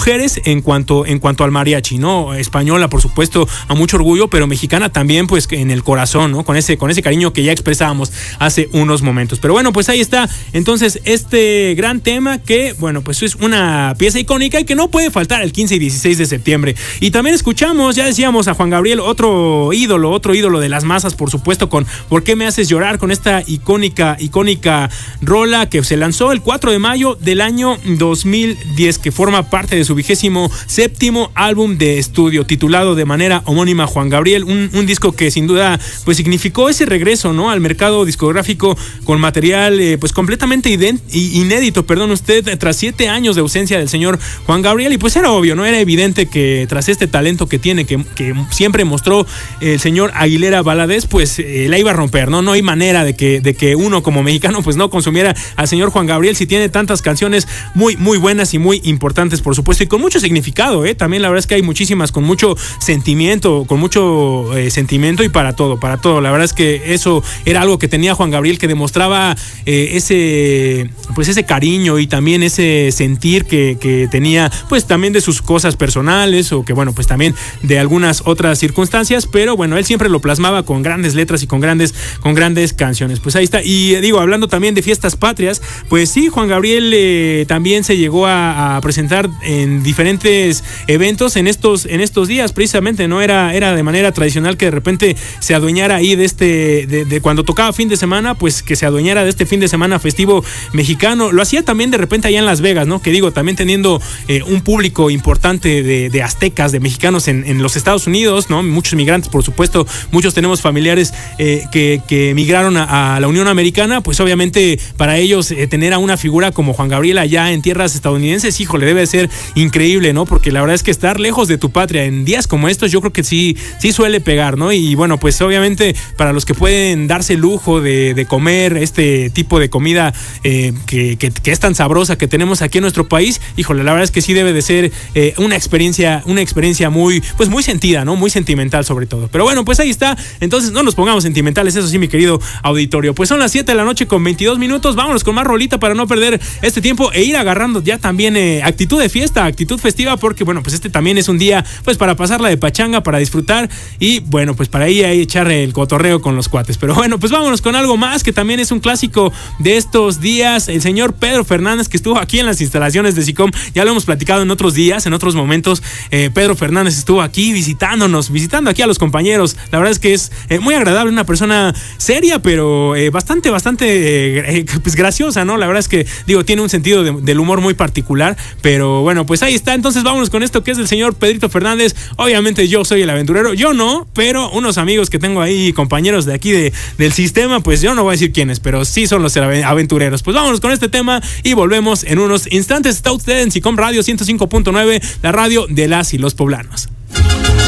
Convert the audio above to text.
mujeres en cuanto al mariachi, ¿no? Española, por supuesto, a mucho orgullo, pero mexicana también, pues en el corazón, ¿no? Con ese cariño que ya expresábamos hace unos momentos. Pero bueno, pues ahí está entonces este gran tema que, bueno, pues es una pieza icónica y que no puede faltar el 15 y 16 de septiembre. Y también escuchamos, ya decíamos, a Juan Gabriel, otro ídolo de las masas, por supuesto, con ¿Por qué me haces llorar?, con esta icónica rola que se lanzó el 4 de mayo del año 2010, que forma parte de su 27º álbum de estudio, titulado de manera homónima Juan Gabriel, un disco que sin duda pues significó ese regreso, ¿no?, al mercado discográfico con material pues completamente inédito, tras 7 años de ausencia del señor Juan Gabriel. Y pues era obvio, ¿no? Era evidente que tras este talento que tiene, que siempre mostró el señor Aguilera Valadez, pues la iba a romper, ¿no? No hay manera de que uno como mexicano pues no consumiera al señor Juan Gabriel si tiene tantas canciones muy, muy buenas y muy importantes, por supuesto, y con mucho significado, también la verdad es que hay muchísimas con mucho sentimiento, y para todo. La verdad es que eso era algo que tenía Juan Gabriel, que demostraba ese cariño y también ese sentir que tenía, pues también de sus cosas personales, o que bueno, pues también de algunas otras circunstancias, pero bueno, él siempre lo plasmaba con grandes letras y con grandes canciones. Pues ahí está. Y digo, hablando también de fiestas patrias, pues sí, Juan Gabriel también se llegó a presentar en diferentes eventos en estos días, precisamente, ¿no? Era de manera tradicional que de repente se adueñara ahí de cuando tocaba fin de semana, pues que se adueñara de este fin de semana festivo mexicano. Lo hacía también de repente allá en Las Vegas, ¿no? Que digo, también teniendo un público importante de aztecas, de mexicanos en los Estados Unidos, ¿no? Muchos migrantes, por supuesto, muchos tenemos familiares que emigraron a la Unión Americana, pues obviamente para ellos tener a una figura como Juan Gabriel allá en tierras estadounidenses, híjole, debe ser increíble, ¿no? Porque la verdad es que estar lejos de tu patria en días como estos, yo creo que sí suele pegar, ¿no? Y bueno, pues obviamente para los que pueden darse el lujo de comer este tipo de comida que es tan sabrosa que tenemos aquí en nuestro país, híjole, la verdad es que sí debe de ser una experiencia muy, pues muy sentida, ¿no? Muy sentimental sobre todo. Pero bueno, pues ahí está. Entonces no nos pongamos sentimentales, eso sí, mi querido auditorio. Pues son las 7 de la noche con 22 minutos. Vámonos con más rolita para no perder este tiempo e ir agarrando ya también actitud de fiesta, actitud festiva, porque bueno, pues este también es un día pues para pasarla de pachanga, para disfrutar y bueno, pues para ahí echar el cotorreo con los cuates. Pero bueno, pues vámonos con algo más que también es un clásico de estos días. El señor Pedro Fernández, que estuvo aquí en las instalaciones de SICOM, ya lo hemos platicado en otros días, en otros momentos. Pedro Fernández estuvo aquí visitando aquí a los compañeros. La verdad es que es muy agradable, una persona seria, pero bastante pues graciosa, ¿no? La verdad es que, digo, tiene un sentido del humor muy particular, pero bueno, pues ahí está. Entonces vámonos con esto que es del señor Pedrito Fernández. Obviamente yo soy el aventurero, yo no, pero unos amigos que tengo ahí, compañeros de aquí del sistema, pues yo no voy a decir quiénes, pero sí son los aventureros. Pues vámonos con este tema y volvemos en unos instantes. Está usted en SICOM Radio 105.9, la radio de las y los poblanos.